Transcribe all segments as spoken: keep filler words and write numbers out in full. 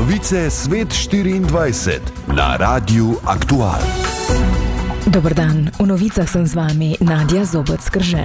Novice Svet štiriindvajset na Radiu Aktual. Dober dan, v novicah sem z vami Nadja Zobec-Krže.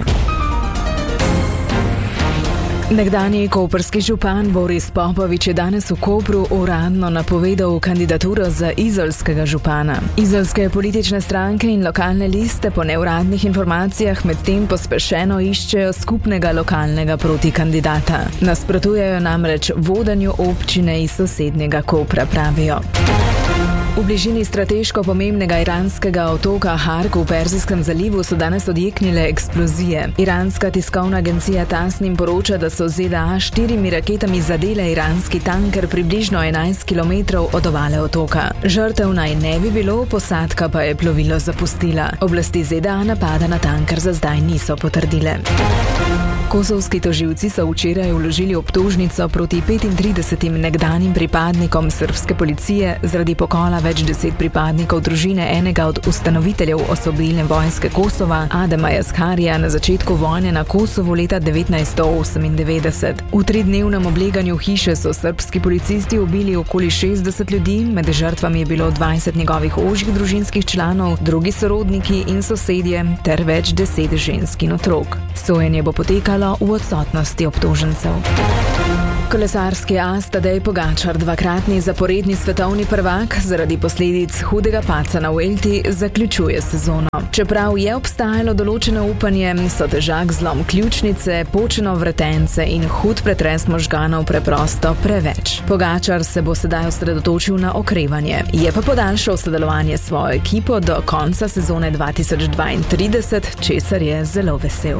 Nekdanji koprski župan Boris Popovič je danes v Kopru uradno napovedal kandidaturo za izolskega župana. Izolske politične stranke in lokalne liste po neuradnih informacijah medtem pospešeno iščejo skupnega lokalnega protikandidata. Nasprotujejo namreč vodenju občine iz sosednjega Kopra, pravijo. V bližini strateško pomembnega iranskega otoka Hark v Perzijskem zalivu so danes odjeknile eksplozije. Iranska tiskovna agencija Tasnim poroča, da so Z D A štirimi raketami zadele iranski tanker približno enajst kilometrov od obale otoka. Žrtev naj ne bi bilo, posadka pa je plovilo zapustila. Oblasti Z D A napada na tanker za zdaj niso potrdile. Kosovski tožilci so včeraj vložili obtožnico proti petintridesetim nekdanjim pripadnikom srbske policije zaradi pokola več deset pripadnikov družine enega od ustanoviteljev Osvobodilne vojske Kosova, Adema Jaskarija, na začetku vojne na Kosovu leta devetnajststo osemindevetdeset. V tridnevnem obleganju hiše so srbski policisti ubili okoli šestdeset ljudi, med žrtvami je bilo dvajset njegovih ožjih družinskih članov, drugi sorodniki in sosedje ter več deset žensk in otrok. Sojenje bo potekalo v odsotnosti obtožencev. Kolesarski as Tadej Pogačar, dvakratni zaporedni svetovni prvak, zaradi posledic hudega padca na Vuelti zaključuje sezono. Čeprav je obstajalo določeno upanje, so težak zlom ključnice, počeno vretence in hud pretres možganov preprosto preveč. Pogačar se bo sedaj osredotočil na okrevanje. Je pa podaljšal sodelovanje s svojo ekipo do konca sezone dva tisoč dvaintrideset, česar je zelo vesel.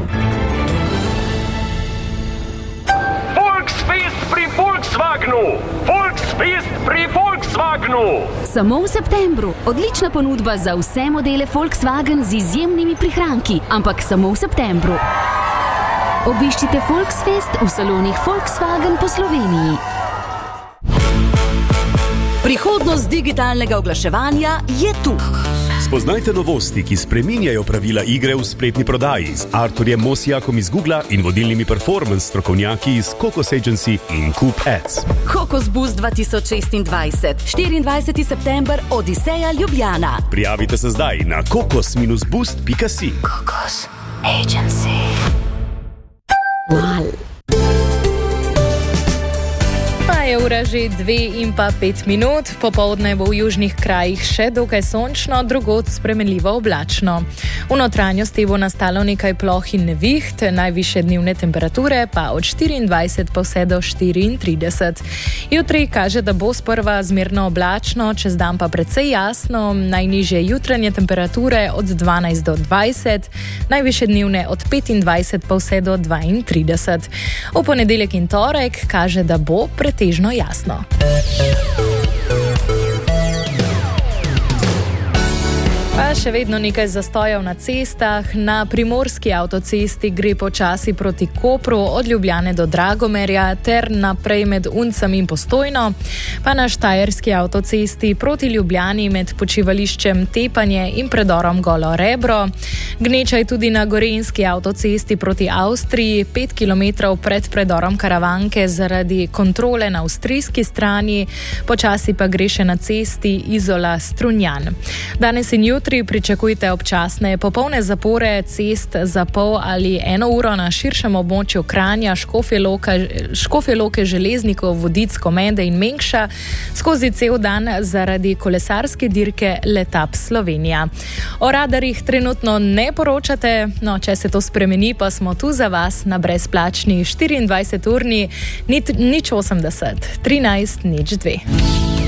Volkswagenu! Volksfest pri Volkswagenu! Samo v septembru. Odlična ponudba za vse modele Volkswagen z izjemnimi prihranki, ampak samo v septembru. Obiščite Volksfest v salonih Volkswagen po Sloveniji. Prihodnost digitalnega oglaševanja je tu. Spoznajte novosti, ki spreminjajo pravila igre v spletni prodaji z Arturjem Mosijakom iz Googla in vodilnimi performance strokovnjaki iz Kokos Agency in Coop Ads. Kokos Boost dva tisoč šestindvajset, štiriindvajseti september, Odiseja, Ljubljana. Prijavite se zdaj na kokos boost pika si. Kokos Agency. Val. Je ura že dve in pa pet minut, popoldne bo v južnih krajih še dokaj sončno, drugod spremenljivo oblačno. V notranjosti bo nastalo nekaj ploh in neviht, najvišje dnevne temperature pa od štiriindvajset pa vse do štiriintrideset. Jutri kaže, da bo sprva zmerno oblačno, čez dan pa precej jasno, najnižje jutranje temperature od dvanajst do dvajset, najvišje dnevne od petindvajset pa vse do dvaintrideset. V ponedeljek in torek kaže, da bo pretežno jasno. Pa še vedno nekaj zastojev na cestah. Na primorski avtocesti gre počasi proti Kopru od Ljubljane do Dragomerja ter naprej med Uncem in Postojno. Pa na štajerski avtocesti proti Ljubljani med počivališčem Tepanje in predorom Golo Rebro. Gneča je tudi na gorenjski avtocesti proti Avstriji, pet kilometrov pred predorom Karavanke zaradi kontrole na avstrijski strani, počasi pa gre še na cesti Izola-Strunjan. Danes in jutri pričakujte občasne popolne zapore cest za pol ali eno uro na širšem območju Kranja, Škofje Loke, Škofje Loke, Železnikov, Vodic, Komende in Mengša skozi cel dan zaradi kolesarske dirke Letap Slovenija. O radarjih trenutno ne poročate, no če se to spremeni, pa smo tu za vas na brezplačni štiriindvajseturni nič osemdeset trinajst nič dve.